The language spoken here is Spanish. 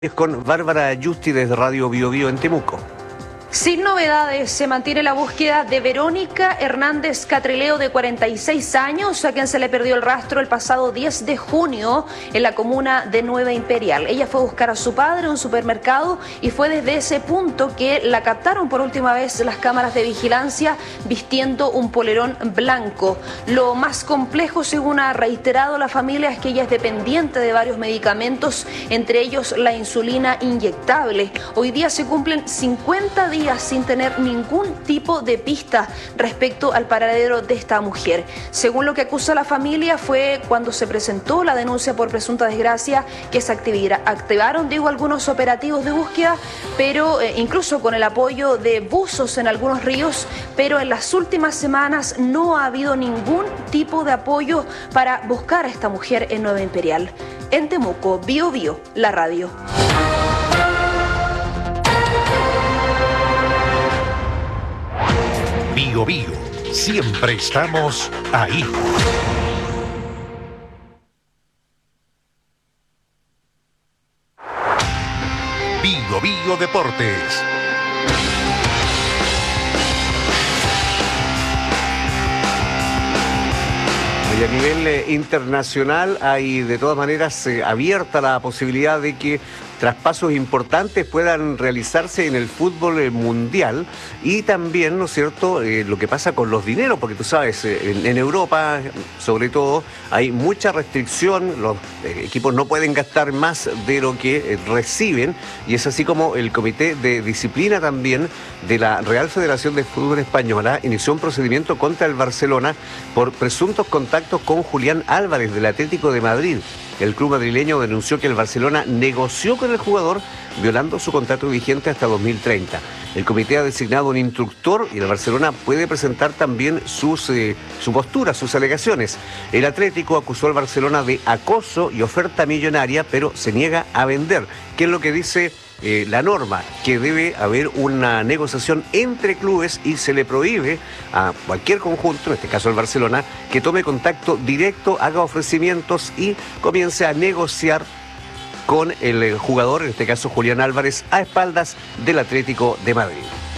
Es con Bárbara Yusti desde Radio Bio Bio en Temuco. Sin novedades, se mantiene la búsqueda de Verónica Hernández Catrileo, de 46 años, a quien se le perdió el rastro el pasado 10 de junio en la comuna de Nueva Imperial. Ella fue a buscar a su padre en un supermercado y fue desde ese punto que la captaron por última vez las cámaras de vigilancia vistiendo un polerón blanco. Lo más complejo, según ha reiterado la familia, es que ella es dependiente de varios medicamentos, entre ellos la insulina inyectable. Hoy día se cumplen 50 días sin tener ningún tipo de pista respecto al paradero de esta mujer. Según lo que acusa la familia, fue cuando se presentó la denuncia por presunta desgracia que se activaron algunos operativos de búsqueda, pero incluso con el apoyo de buzos en algunos ríos, pero en las últimas semanas no ha habido ningún tipo de apoyo para buscar a esta mujer en Nueva Imperial. En Temuco, Bio Bio, la radio. Bio Bio, siempre estamos ahí. Bio Bio Deportes. Y a nivel internacional hay de todas maneras abierta la posibilidad de que traspasos importantes puedan realizarse en el fútbol mundial y también, ¿no es cierto?, lo que pasa con los dineros, porque tú sabes, en Europa, sobre todo, hay mucha restricción, los equipos no pueden gastar más de lo que reciben, y es así como el Comité de Disciplina también de la Real Federación de Fútbol Española inició un procedimiento contra el Barcelona por presuntos contactos con Julián Álvarez del Atlético de Madrid. El club madrileño denunció que el Barcelona negoció con el jugador violando su contrato vigente hasta 2030. El comité ha designado un instructor y el Barcelona puede presentar también su postura, sus alegaciones. El Atlético acusó al Barcelona de acoso y oferta millonaria, pero se niega a vender. ¿Qué es lo que dice la norma? Que debe haber una negociación entre clubes y se le prohíbe a cualquier conjunto, en este caso el Barcelona, que tome contacto directo, haga ofrecimientos y comience a negociar con el jugador, en este caso Julián Álvarez, a espaldas del Atlético de Madrid.